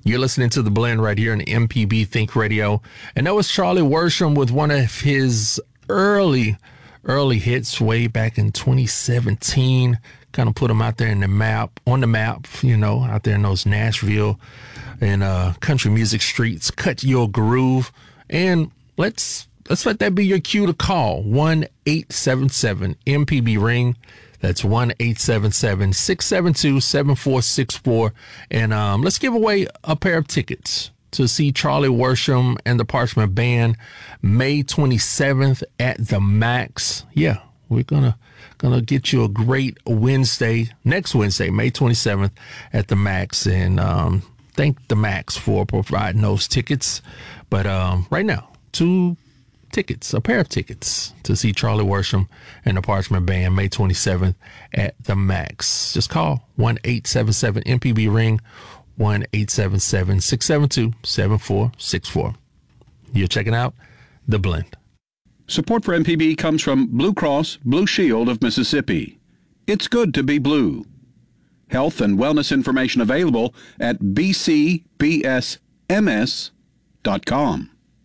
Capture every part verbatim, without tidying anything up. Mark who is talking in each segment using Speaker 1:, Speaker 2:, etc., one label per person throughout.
Speaker 1: You're listening to The Blend right here on M P B Think Radio. And that was Charlie Worsham with one of his early, early hits way back in twenty seventeen. Kind of put him out there in the map, on the map, you know, out there in those Nashville and uh, country music streets. Cut Your Groove. And let's let's let that be your cue to call one eight seven seven M P B ring. That's one eight seven seven, six seven two, seven four six four. And um, let's give away a pair of tickets to see Charlie Worsham and the Parchment Band May twenty-seventh at the Max. Yeah, we're gonna gonna get you a great Wednesday, next Wednesday, May twenty-seventh at the Max. And um, thank the Max for providing those tickets. But um, right now, two tickets, a pair of tickets to see Charlie Worsham and the Parchment Band May twenty-seventh at the Max. Just call one eight seven seven M P B ring, one eight seven seven, six seven two, seven four six four. You're checking out The Blend.
Speaker 2: Support for M P B comes from Blue Cross Blue Shield of Mississippi. It's good to be blue. Health and wellness information available at b c b s m s dot com.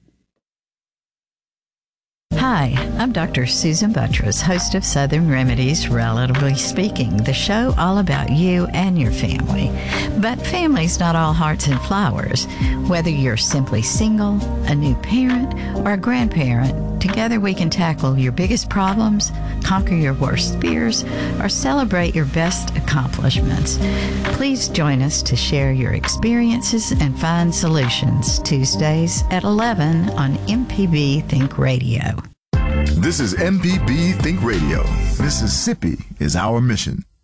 Speaker 3: Hi, I'm Doctor Susan Buttress, host of Southern Remedies, Relatively Speaking, the show all about you and your family. But family's not all hearts and flowers. Whether you're simply single, a new parent, or a grandparent, together we can tackle your biggest problems, conquer your worst fears, or celebrate your best accomplishments. Please join us to share your experiences and find solutions Tuesdays at eleven on M P B Think Radio.
Speaker 4: This is M P B Think Radio. Mississippi is our mission.